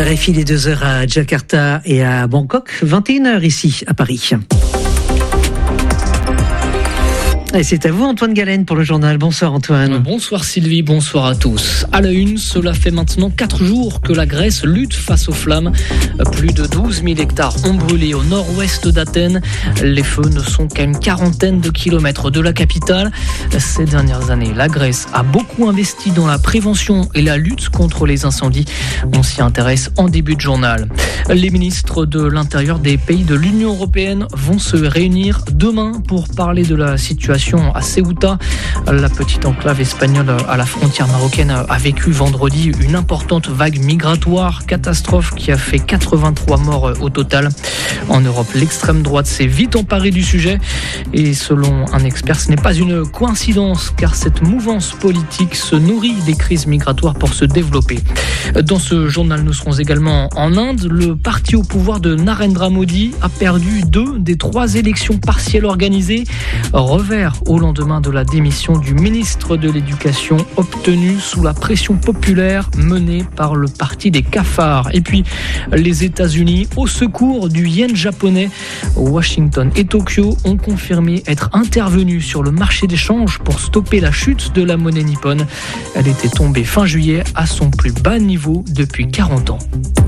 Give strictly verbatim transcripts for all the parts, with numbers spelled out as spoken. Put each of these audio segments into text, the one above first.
R F I, les deux heures à Jakarta et à Bangkok, vingt et une heures ici à Paris. Et c'est à vous Antoine Galen pour le journal. Bonsoir Antoine. Bonsoir Sylvie, bonsoir à tous. À la une, cela fait maintenant quatre jours que la Grèce lutte face aux flammes. Plus de douze mille hectares ont brûlé au nord-ouest d'Athènes. Les feux ne sont qu'à une quarantaine de kilomètres de la capitale. Ces dernières années, la Grèce a beaucoup investi dans la prévention et la lutte contre les incendies. On s'y intéresse en début de journal. Les ministres de l'Intérieur des pays de l'Union européenne vont se réunir demain pour parler de la situation à Ceuta. La petite enclave espagnole à la frontière marocaine a vécu vendredi une importante vague migratoire, catastrophe qui a fait quatre-vingt-trois morts au total. En Europe, l'extrême droite s'est vite emparée du sujet et selon un expert, ce n'est pas une coïncidence car cette mouvance politique se nourrit des crises migratoires pour se développer. Dans ce journal, nous serons également en Inde. Le parti au pouvoir de Narendra Modi a perdu deux des trois élections partielles organisées. Revers au lendemain de la démission du ministre de l'Éducation obtenue sous la pression populaire menée par le parti des cafards. Et puis les États-Unis au secours du yen japonais. Washington et Tokyo ont confirmé être intervenus sur le marché d'échange pour stopper la chute de la monnaie nippone. Elle était tombée fin juillet à son plus bas niveau depuis quarante ans.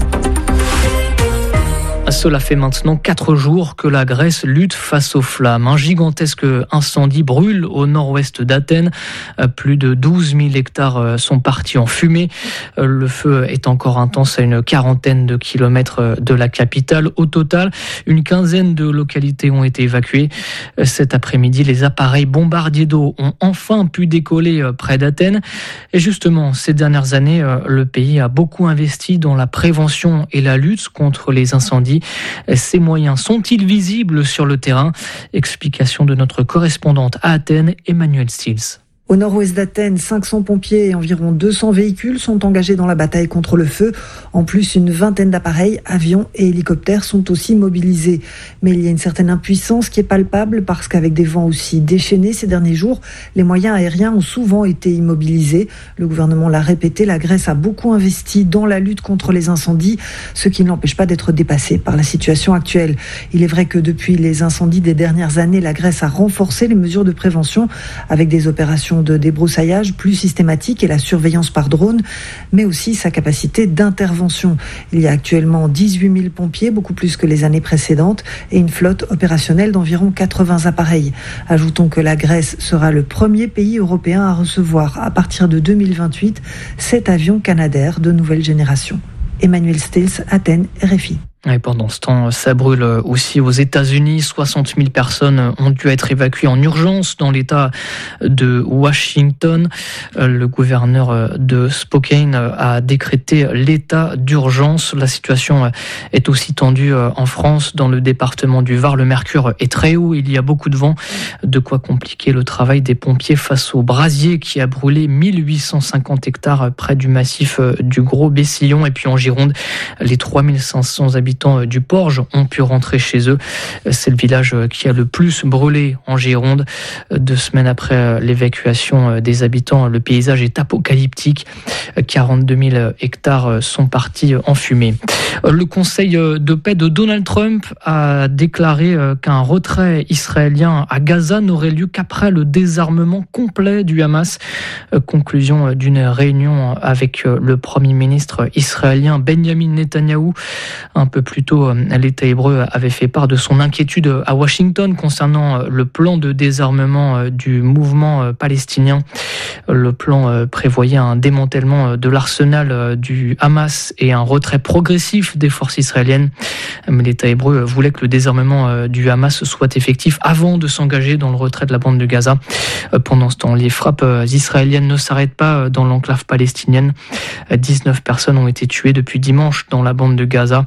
Cela fait maintenant quatre jours que la Grèce lutte face aux flammes. Un gigantesque incendie brûle au nord-ouest d'Athènes. Plus de douze mille hectares sont partis en fumée. Le feu est encore intense à une quarantaine de kilomètres de la capitale. Au total, une quinzaine de localités ont été évacuées. Cet après-midi, les appareils bombardiers d'eau ont enfin pu décoller près d'Athènes. Et justement, ces dernières années, le pays a beaucoup investi dans la prévention et la lutte contre les incendies. Ces moyens sont-ils visibles sur le terrain ? Explication de notre correspondante à Athènes, Emmanuel Stills. Au nord-ouest d'Athènes, cinq cents pompiers et environ deux cents véhicules sont engagés dans la bataille contre le feu. En plus, une vingtaine d'appareils, avions et hélicoptères sont aussi mobilisés. Mais il y a une certaine impuissance qui est palpable parce qu'avec des vents aussi déchaînés ces derniers jours, les moyens aériens ont souvent été immobilisés. Le gouvernement l'a répété, la Grèce a beaucoup investi dans la lutte contre les incendies, ce qui ne l'empêche pas d'être dépassée par la situation actuelle. Il est vrai que depuis les incendies des dernières années, la Grèce a renforcé les mesures de prévention avec des opérations de débroussaillage plus systématique et la surveillance par drone, mais aussi sa capacité d'intervention. Il y a actuellement dix-huit mille pompiers, beaucoup plus que les années précédentes, et une flotte opérationnelle d'environ quatre-vingts appareils. Ajoutons que la Grèce sera le premier pays européen à recevoir, à partir de deux mille vingt-huit, sept avions Canadair de nouvelle génération. Emmanuel Stills, Athènes, R F I. Et pendant ce temps, ça brûle aussi aux États-Unis. soixante mille personnes ont dû être évacuées en urgence dans l'État de Washington. Le gouverneur de Spokane a décrété l'état d'urgence. La situation est aussi tendue en France. Dans le département du Var, le mercure est très haut. Il y a beaucoup de vent, de quoi compliquer le travail des pompiers face au brasier qui a brûlé mille huit cent cinquante hectares près du massif du Gros-Bessillon. Et puis en Gironde, les trois mille cinq cents habitants du Porge ont pu rentrer chez eux. C'est le village qui a le plus brûlé en Gironde. Deux semaines après l'évacuation des habitants, le paysage est apocalyptique. quarante-deux mille hectares sont partis en fumée. Le conseil de paix de Donald Trump a déclaré qu'un retrait israélien à Gaza n'aurait lieu qu'après le désarmement complet du Hamas. Conclusion d'une réunion avec le Premier ministre israélien Benjamin Netanyahou. Un peu plus tôt, l'État hébreu avait fait part de son inquiétude à Washington concernant le plan de désarmement du mouvement palestinien. Le plan prévoyait un démantèlement de l'arsenal du Hamas et un retrait progressif des forces israéliennes. Mais l'État hébreu voulait que le désarmement du Hamas soit effectif avant de s'engager dans le retrait de la bande de Gaza. Pendant ce temps, les frappes israéliennes ne s'arrêtent pas dans l'enclave palestinienne. dix-neuf personnes ont été tuées depuis dimanche dans la bande de Gaza.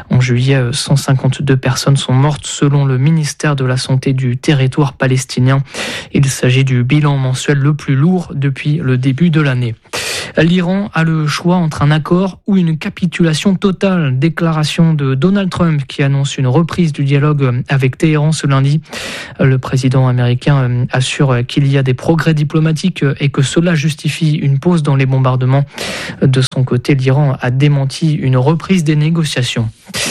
En juillet, cent cinquante-deux personnes sont mortes selon le ministère de la Santé du territoire palestinien. Il s'agit du bilan mensuel le plus lourd depuis le début de l'année. L'Iran a le choix entre un accord ou une capitulation totale. Déclaration de Donald Trump qui annonce une reprise du dialogue avec Téhéran ce lundi. Le président américain assure qu'il y a des progrès diplomatiques et que cela justifie une pause dans les bombardements. De son côté, l'Iran a démenti une reprise des négociations.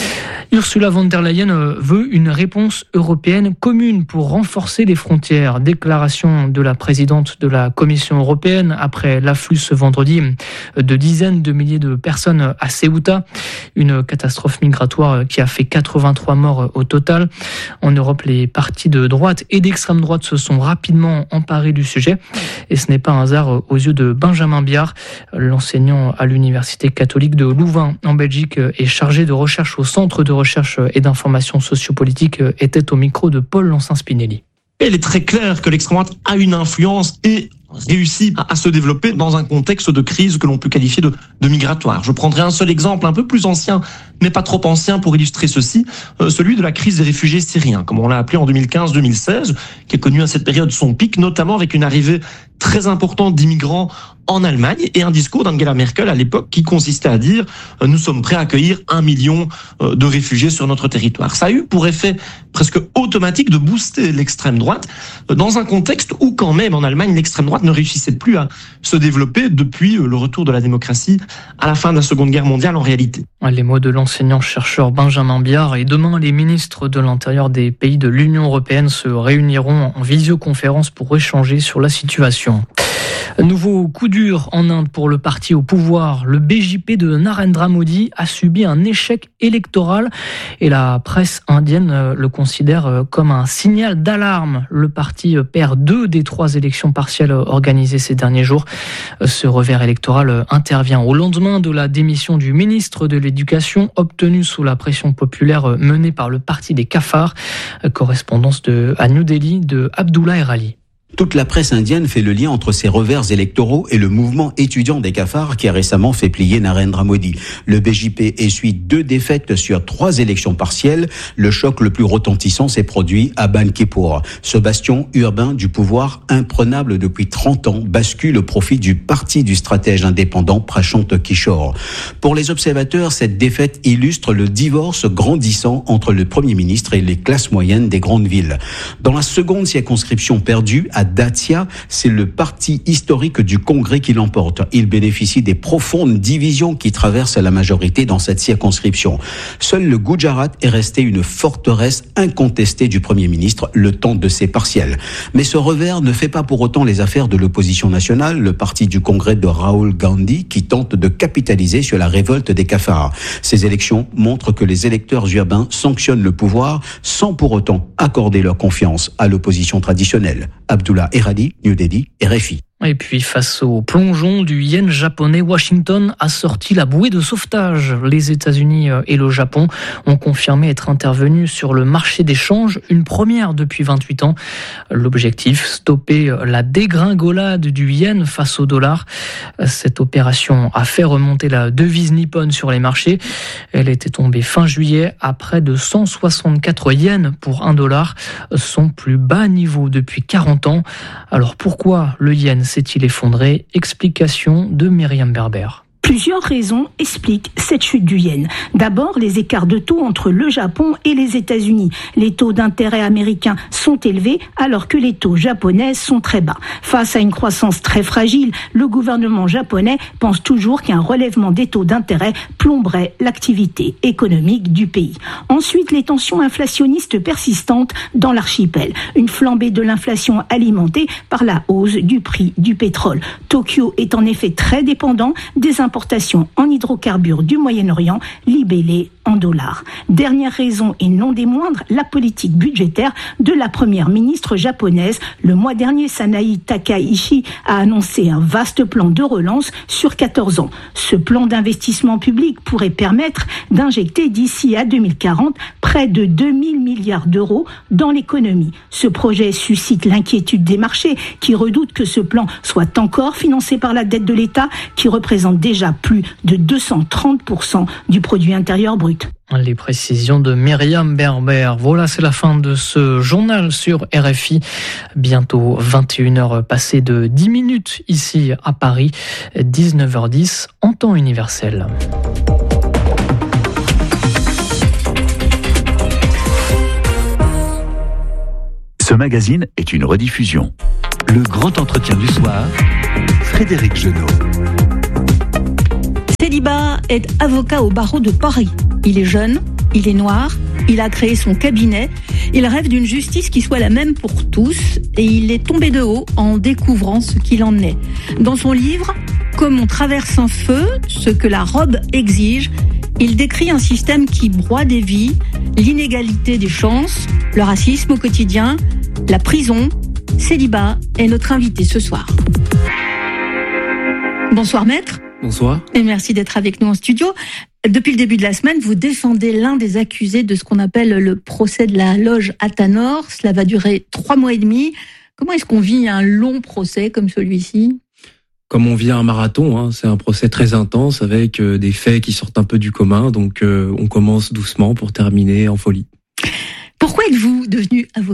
Ursula von der Leyen veut une réponse européenne commune pour renforcer les frontières. Déclaration de la présidente de la Commission européenne après l'afflux ce vendredi de dizaines de milliers de personnes à Ceuta. Une catastrophe migratoire qui a fait quatre-vingt-trois morts au total. En Europe, les partis de droite et d'extrême droite se sont rapidement emparés du sujet. Et ce n'est pas un hasard aux yeux de Benjamin Biard, l'enseignant à l'université catholique de Louvain en Belgique et chargé de recherche au centre de recherche et d'information sociopolitique, était au micro de Paul Lancin-Spinelli. Il est très clair que l'extrême droite a une influence et réussit à se développer dans un contexte de crise que l'on peut qualifier de, de migratoire. Je prendrai un seul exemple un peu plus ancien, mais pas trop ancien pour illustrer ceci, euh, celui de la crise des réfugiés syriens, comme on l'a appelé en deux mille quinze deux mille seize, qui a connu à cette période son pic, notamment avec une arrivée très importante d'immigrants en Allemagne et un discours d'Angela Merkel à l'époque qui consistait à dire euh, nous sommes prêts à accueillir un million euh, de réfugiés sur notre territoire. Ça a eu pour effet presque automatique de booster l'extrême droite euh, dans un contexte où quand même en Allemagne l'extrême droite ne réussissait plus à se développer depuis euh, le retour de la démocratie à la fin de la Seconde Guerre mondiale en réalité. Les mots de l'enseignant-chercheur Benjamin Biard. Et demain, les ministres de l'Intérieur des pays de l'Union européenne se réuniront en visioconférence pour échanger sur la situation. Nouveau coup dur en Inde pour le parti au pouvoir. Le B J P de Narendra Modi a subi un échec électoral et la presse indienne le considère comme un signal d'alarme. Le parti perd deux des trois élections partielles organisées ces derniers jours. Ce revers électoral intervient au lendemain de la démission du ministre de l'Éducation obtenue sous la pression populaire menée par le parti des cafards. Correspondance de, à New Delhi de Abdullah Erali. Toute la presse indienne fait le lien entre ces revers électoraux et le mouvement étudiant des cafards qui a récemment fait plier Narendra Modi. Le B J P essuie deux défaites sur trois élections partielles. Le choc le plus retentissant s'est produit à Bankipur. Ce bastion urbain du pouvoir imprenable depuis trente ans bascule au profit du parti du stratège indépendant Prashant Kishore. Pour les observateurs, cette défaite illustre le divorce grandissant entre le Premier ministre et les classes moyennes des grandes villes. Dans la seconde circonscription perdue, à Datia, c'est le parti historique du Congrès qui l'emporte. Il bénéficie des profondes divisions qui traversent la majorité dans cette circonscription. Seul le Gujarat est resté une forteresse incontestée du Premier ministre le temps de ses partiels. Mais ce revers ne fait pas pour autant les affaires de l'opposition nationale, le parti du Congrès de Rahul Gandhi, qui tente de capitaliser sur la révolte des cafards. Ces élections montrent que les électeurs urbains sanctionnent le pouvoir sans pour autant accorder leur confiance à l'opposition traditionnelle. Abdullah Eradi, New Delhi, R F I. Et puis face au plongeon du yen japonais, Washington a sorti la bouée de sauvetage. Les États-Unis et le Japon ont confirmé être intervenus sur le marché des changes, une première depuis vingt-huit ans. L'objectif, stopper la dégringolade du yen face au dollar. Cette opération a fait remonter la devise nippone sur les marchés. Elle était tombée fin juillet à près de cent soixante-quatre yens pour un dollar, son plus bas niveau depuis quarante ans. Alors pourquoi le yen s'est-il effondré? Explication de Myriam Berber. Plusieurs raisons expliquent cette chute du yen. D'abord, les écarts de taux entre le Japon et les États-Unis. Les taux d'intérêt américains sont élevés alors que les taux japonais sont très bas. Face à une croissance très fragile, le gouvernement japonais pense toujours qu'un relèvement des taux d'intérêt plomberait l'activité économique du pays. Ensuite, les tensions inflationnistes persistantes dans l'archipel. Une flambée de l'inflation alimentée par la hausse du prix du pétrole. Tokyo est en effet très dépendant des importations en hydrocarbures du Moyen-Orient libellées en dollars. Dernière raison et non des moindres, la politique budgétaire de la première ministre japonaise. Le mois dernier, Sanae Takaichi a annoncé un vaste plan de relance sur quatorze ans. Ce plan d'investissement public pourrait permettre d'injecter d'ici à deux mille quarante près de deux mille milliards d'euros dans l'économie. Ce projet suscite l'inquiétude des marchés qui redoutent que ce plan soit encore financé par la dette de l'État qui représente déjà plus de deux cent trente pour cent du produit intérieur brut. Les précisions de Myriam Berber. Voilà, c'est la fin de ce journal sur R F I. Bientôt vingt et une heures passées de dix minutes ici à Paris, dix-neuf heures dix en temps universel. Ce magazine est une rediffusion. Le grand entretien du soir, Frédéric Genot. Célibat est avocat au barreau de Paris. Il est jeune, il est noir, il a créé son cabinet, il rêve d'une justice qui soit la même pour tous et il est tombé de haut en découvrant ce qu'il en est. Dans son livre « Comme on traverse un feu, ce que la robe exige », il décrit un système qui broie des vies, l'inégalité des chances, le racisme au quotidien, la prison. Célibat est notre invité ce soir. Bonsoir maître. Bonsoir. Et merci d'être avec nous en studio. Depuis le début de la semaine, vous défendez l'un des accusés de ce qu'on appelle le procès de la loge Athanor. Cela va durer trois mois et demi. Comment est-ce qu'on vit un long procès comme celui-ci ? Comme on vit un marathon, hein, c'est un procès très intense avec euh, des faits qui sortent un peu du commun. Donc euh, on commence doucement pour terminer en folie. Pourquoi êtes-vous devenu avocat ?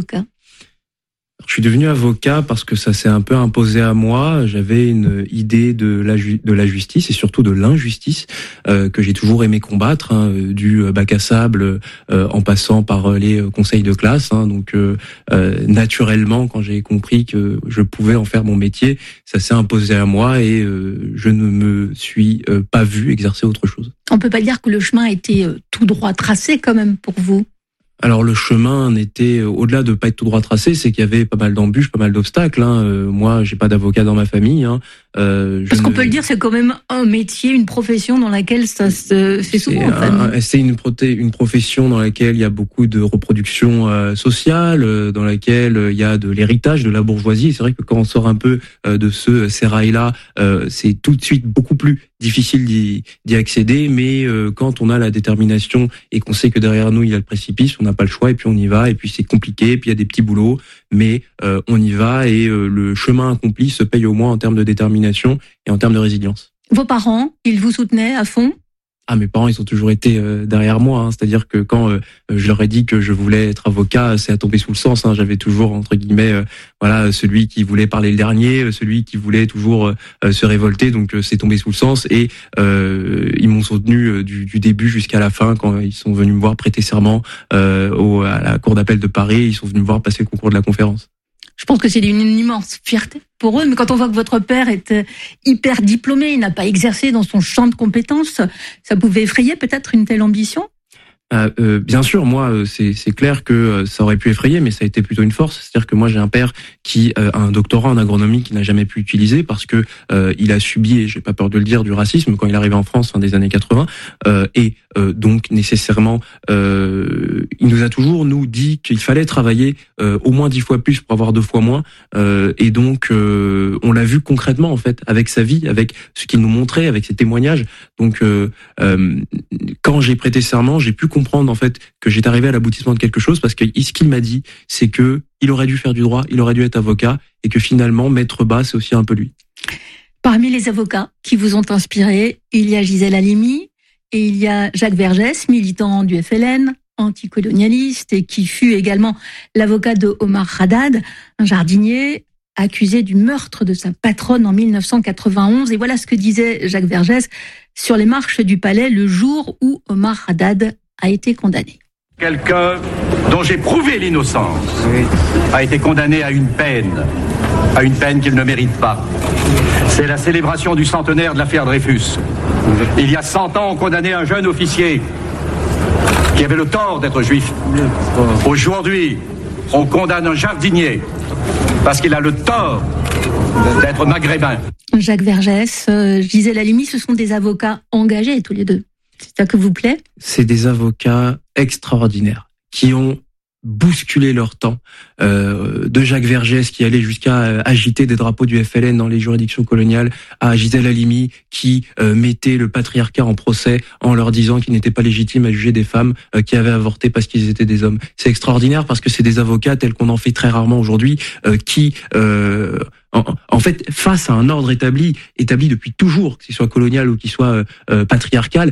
Je suis devenu avocat parce que ça s'est un peu imposé à moi. J'avais une idée de la, ju- de la justice et surtout de l'injustice euh, que j'ai toujours aimé combattre, hein, du bac à sable euh, en passant par les conseils de classe. Hein, donc euh, euh, naturellement, quand j'ai compris que je pouvais en faire mon métier, ça s'est imposé à moi et euh, je ne me suis euh, pas vu exercer autre chose. On peut pas dire que le chemin a été euh, tout droit tracé quand même pour vous ? Alors le chemin n'était, au-delà de pas être tout droit tracé, c'est qu'il y avait pas mal d'embûches, pas mal d'obstacles. Hein. Euh, moi, j'ai pas d'avocat dans ma famille. Hein. Euh, Parce qu'on ne... peut le dire, c'est quand même un métier, une profession dans laquelle ça se fait souvent en famille. C'est une, proté... une profession dans laquelle il y a beaucoup de reproduction euh, sociale, euh, dans laquelle euh, il y a de l'héritage, de la bourgeoisie. Et c'est vrai que quand on sort un peu euh, de ce sérail-là, euh, c'est tout de suite beaucoup plus difficile d'y, d'y accéder. Mais euh, quand on a la détermination et qu'on sait que derrière nous il y a le précipice, on n'a pas le choix et puis on y va. Et puis c'est compliqué, et puis il y a des petits boulots, mais euh, on y va et euh, le chemin accompli se paye au moins en termes de détermination et en termes de résilience. Vos parents, ils vous soutenaient à fond ? Ah, mes parents, ils ont toujours été euh, derrière moi. Hein. C'est-à-dire que quand euh, je leur ai dit que je voulais être avocat, c'est à tomber sous le sens. Hein. J'avais toujours, entre guillemets, euh, voilà, celui qui voulait parler le dernier, celui qui voulait toujours euh, se révolter. Donc, euh, c'est tombé sous le sens. Et euh, ils m'ont soutenu euh, du, du début jusqu'à la fin. Quand ils sont venus me voir prêter serment euh, au, à la cour d'appel de Paris, ils sont venus me voir passer le concours de la conférence. Je pense que c'est une immense fierté pour eux, mais quand on voit que votre père est hyper diplômé, il n'a pas exercé dans son champ de compétences, ça pouvait effrayer peut-être une telle ambition ? Euh, euh, bien sûr, moi, c'est, c'est clair que ça aurait pu effrayer, mais ça a été plutôt une force. C'est-à-dire que moi, j'ai un père qui euh, a un doctorat en agronomie qu'il n'a jamais pu utiliser parce que euh, il a subi, et j'ai pas peur de le dire, du racisme quand il est arrivé en France fin des années quatre-vingts, euh, et euh, donc nécessairement, euh, il nous a toujours nous dit qu'il fallait travailler euh, au moins dix fois plus pour avoir deux fois moins, euh, et donc euh, on l'a vu concrètement en fait avec sa vie, avec ce qu'il nous montrait, avec ses témoignages. Donc euh, euh, quand j'ai prêté serment, j'ai pu comprendre en fait que j'étais arrivé à l'aboutissement de quelque chose parce que ce qu'il m'a dit, c'est que il aurait dû faire du droit, il aurait dû être avocat et que finalement maître bas, c'est aussi un peu lui. Parmi les avocats qui vous ont inspiré, il y a Gisèle Halimi et il y a Jacques Vergès, militant du F L N, anticolonialiste et qui fut également l'avocat de Omar Haddad, un jardinier accusé du meurtre de sa patronne en mille neuf cent quatre-vingt-onze. Et voilà ce que disait Jacques Vergès sur les marches du palais le jour où Omar Haddad a été condamné. Quelqu'un dont j'ai prouvé l'innocence a été condamné à une peine, à une peine qu'il ne mérite pas. C'est la célébration du centenaire de l'affaire Dreyfus. Il y a cent ans, on condamnait un jeune officier qui avait le tort d'être juif. Aujourd'hui, on condamne un jardinier parce qu'il a le tort d'être maghrébin. Jacques Vergès, euh, Gisèle Halimi, ce sont des avocats engagés tous les deux. C'est ça que vous plaît ? C'est des avocats extraordinaires qui ont bousculé leur temps. Euh, de Jacques Vergès qui allait jusqu'à euh, agiter des drapeaux du F L N dans les juridictions coloniales, à Gisèle Halimi qui euh, mettait le patriarcat en procès en leur disant qu'il n'était pas légitime à juger des femmes euh, qui avaient avorté parce qu'ils étaient des hommes. C'est extraordinaire parce que c'est des avocats tels qu'on en fait très rarement aujourd'hui euh, qui... Euh, En, en fait, face à un ordre établi, établi depuis toujours, qu'il soit colonial ou qu'il soit euh, patriarcal,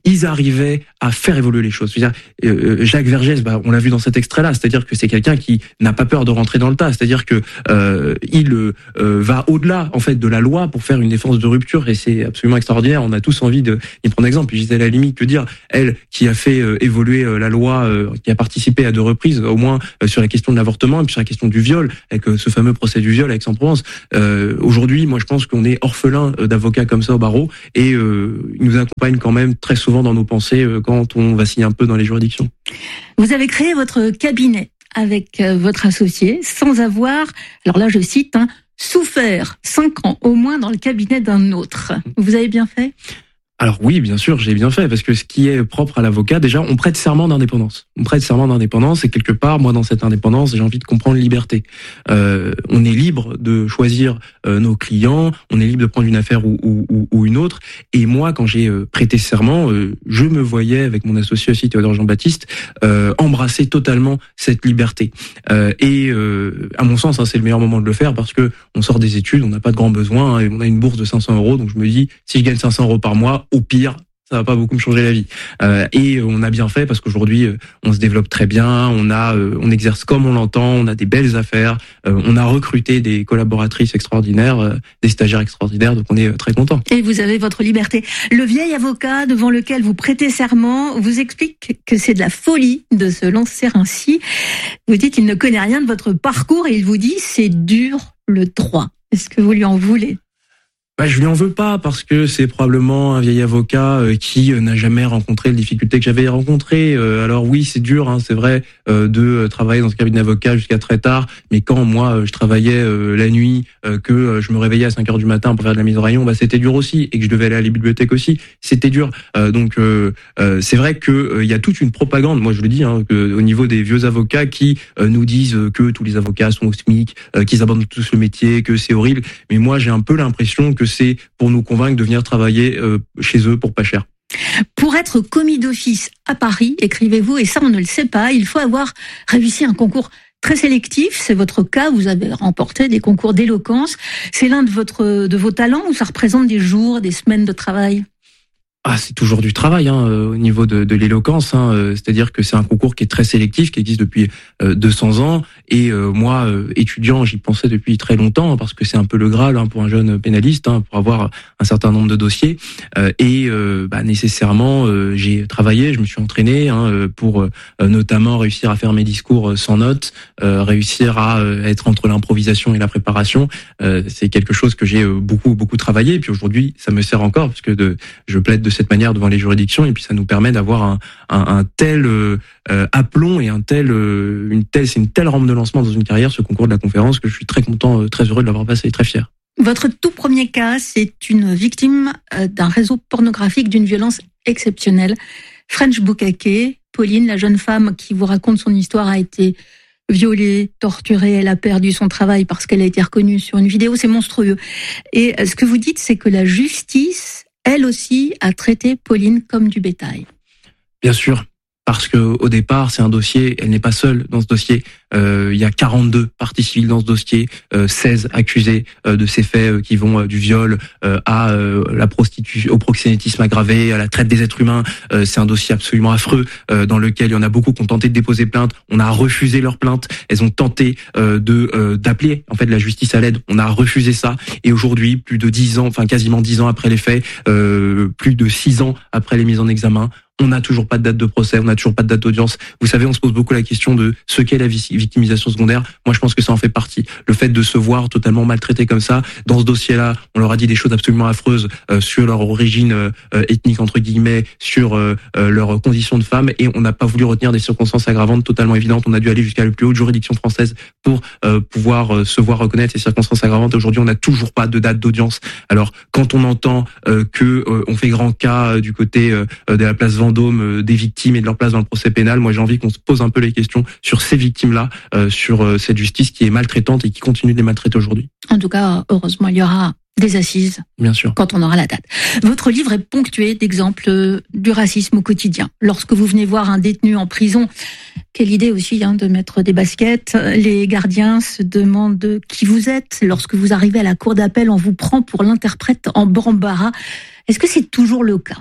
ils arrivaient à faire évoluer les choses. C'est-à-dire, euh, Jacques Vergès, bah, on l'a vu dans cet extrait-là, c'est-à-dire que c'est quelqu'un qui n'a pas peur de rentrer dans le tas, c'est-à-dire que euh, il euh, va au-delà en fait de la loi pour faire une défense de rupture, et c'est absolument extraordinaire. On a tous envie de y prendre exemple. Gisèle Halimi, que dire, elle qui a fait euh, évoluer euh, la loi, euh, qui a participé à deux reprises, au moins euh, sur la question de l'avortement et puis sur la question du viol, avec euh, ce fameux procès du viol à Aix-en-Provence. Euh, aujourd'hui, moi je pense qu'on est orphelin euh, d'avocats comme ça au barreau, et euh, ils nous accompagnent quand même très souvent dans nos pensées euh, quand on vacille un peu dans les juridictions. Vous avez créé votre cabinet avec euh, votre associé sans avoir, alors là je cite, hein, souffert cinq ans au moins dans le cabinet d'un autre. Vous avez bien fait ? Alors oui, bien sûr, j'ai bien fait, parce que ce qui est propre à l'avocat, déjà, on prête serment d'indépendance. On prête serment d'indépendance, et quelque part, moi, dans cette indépendance, j'ai envie de comprendre liberté. Euh, on est libre de choisir euh, nos clients, on est libre de prendre une affaire ou, ou, ou une autre. Et moi, quand j'ai euh, prêté serment, euh, je me voyais, avec mon associé aussi, Théodore Jean-Baptiste, euh, embrasser totalement cette liberté. Euh, et euh, à mon sens, hein, c'est le meilleur moment de le faire, parce que on sort des études, on n'a pas de grands besoins, hein, et on a une bourse de cinq cents euros, donc je me dis, si je gagne cinq cents euros par mois, au pire, ça va pas beaucoup me changer la vie. Euh, et on a bien fait, parce qu'aujourd'hui, euh, on se développe très bien, on a, euh, on exerce comme on l'entend, on a des belles affaires, euh, on a recruté des collaboratrices extraordinaires, euh, des stagiaires extraordinaires, donc on est euh, très content. Et vous avez votre liberté. Le vieil avocat devant lequel vous prêtez serment vous explique que c'est de la folie de se lancer ainsi. Vous dites qu'il ne connaît rien de votre parcours et il vous dit c'est dur le droit. Est-ce que vous lui en voulez ? Bah, je lui en veux pas, parce que c'est probablement un vieil avocat euh, qui euh, n'a jamais rencontré les difficultés que j'avais rencontrées. Euh, alors oui, c'est dur, hein, c'est vrai, euh, de euh, travailler dans ce cabinet d'avocat jusqu'à très tard. Mais quand moi euh, je travaillais euh, la nuit, euh, que euh, je me réveillais à cinq heures du matin pour faire de la mise en rayon, bah c'était dur aussi, et que je devais aller à la bibliothèque aussi, c'était dur. Euh, donc euh, euh, c'est vrai que euh, il y a toute une propagande. Moi je le dis, hein, que, au niveau des vieux avocats qui euh, nous disent que tous les avocats sont au SMIC, euh, qu'ils abandonnent tous le métier, que c'est horrible. Mais moi j'ai un peu l'impression que c'est pour nous convaincre de venir travailler euh, chez eux pour pas cher. Pour être commis d'office à Paris, écrivez-vous, et ça on ne le sait pas, il faut avoir réussi un concours très sélectif. C'est votre cas, vous avez remporté des concours d'éloquence. C'est l'un de, votre, de vos talents, ou ça représente des jours, des semaines de travail ? Ah, c'est toujours du travail, hein, au niveau de, de l'éloquence, hein, euh, c'est-à-dire que c'est un concours qui est très sélectif, qui existe depuis euh, deux cents ans, et euh, moi, euh, étudiant, j'y pensais depuis très longtemps, hein, parce que c'est un peu le Graal, hein, pour un jeune pénaliste, hein, pour avoir un certain nombre de dossiers, euh, et euh, bah, nécessairement, euh, j'ai travaillé, je me suis entraîné, hein, pour euh, notamment réussir à faire mes discours sans notes, euh, réussir à euh, être entre l'improvisation et la préparation. Euh, c'est quelque chose que j'ai beaucoup beaucoup travaillé, et puis aujourd'hui, ça me sert encore, parce que de, je plaide de cette manière devant les juridictions, et puis ça nous permet d'avoir un, un, un tel euh, aplomb et un tel, euh, une telle, c'est une telle rampe de lancement dans une carrière, ce concours de la conférence, que je suis très content, euh, très heureux de l'avoir passé et très fier. Votre tout premier cas, c'est une victime d'un réseau pornographique d'une violence exceptionnelle. French Bukake, Pauline, la jeune femme qui vous raconte son histoire, a été violée, torturée, elle a perdu son travail parce qu'elle a été reconnue sur une vidéo, c'est monstrueux. Et ce que vous dites, c'est que la justice, elle aussi, a traité Pauline comme du bétail. Bien sûr, parce que au départ, c'est un dossier, elle n'est pas seule dans ce dossier. Euh, il y a quarante-deux parties civiles dans ce dossier, euh, seize accusés euh, de ces faits euh, qui vont euh, du viol euh, à euh, la prostitution, au proxénétisme aggravé, à la traite des êtres humains. Euh, c'est un dossier absolument affreux euh, dans lequel il y en a beaucoup qui ont tenté de déposer plainte. On a refusé leur plainte. Elles ont tenté euh, de euh, d'appeler en fait la justice à l'aide. On a refusé ça. Et aujourd'hui, plus de dix ans, enfin quasiment dix ans après les faits, euh, plus de six ans après les mises en examen, on n'a toujours pas de date de procès, on n'a toujours pas de date d'audience. Vous savez, on se pose beaucoup la question de ce qu'est la victimisation secondaire. Moi, je pense que ça en fait partie. Le fait de se voir totalement maltraité comme ça, dans ce dossier-là, on leur a dit des choses absolument affreuses euh, sur leur origine euh, ethnique, entre guillemets, sur euh, euh, leurs conditions de femmes, et on n'a pas voulu retenir des circonstances aggravantes totalement évidentes. On a dû aller jusqu'à la plus haute juridiction française pour euh, pouvoir euh, se voir reconnaître ces circonstances aggravantes. Aujourd'hui, on n'a toujours pas de date d'audience. Alors, quand on entend euh, que euh, on fait grand cas euh, du côté euh, de la place Vendôme, des victimes et de leur place dans le procès pénal, moi j'ai envie qu'on se pose un peu les questions sur ces victimes-là, euh, sur euh, cette justice qui est maltraitante et qui continue de les maltraiter aujourd'hui. En tout cas, heureusement, il y aura des assises. Bien sûr. Quand on aura la date. Votre livre est ponctué d'exemples du racisme au quotidien. Lorsque vous venez voir un détenu en prison, quelle idée aussi hein, de mettre des baskets. Les gardiens se demandent qui vous êtes. Lorsque vous arrivez à la cour d'appel, on vous prend pour l'interprète en embarras. Est-ce que c'est toujours le cas ?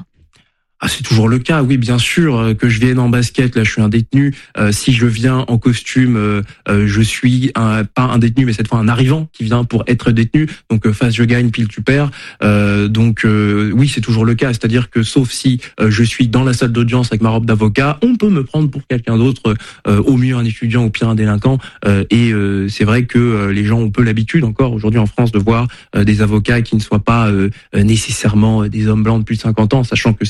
Ah, c'est toujours le cas, oui, bien sûr, euh, que je vienne en basket, là je suis un détenu, euh, si je viens en costume, euh, euh, je suis un, pas un détenu, mais cette fois un arrivant qui vient pour être détenu, donc euh, face je gagne, pile tu perds, euh, donc euh, oui, c'est toujours le cas, c'est-à-dire que sauf si euh, je suis dans la salle d'audience avec ma robe d'avocat, on peut me prendre pour quelqu'un d'autre, euh, au mieux un étudiant, au pire un délinquant, euh, et euh, c'est vrai que euh, les gens ont peu l'habitude encore aujourd'hui en France de voir euh, des avocats qui ne soient pas euh, nécessairement des hommes blancs de plus de cinquante ans, sachant que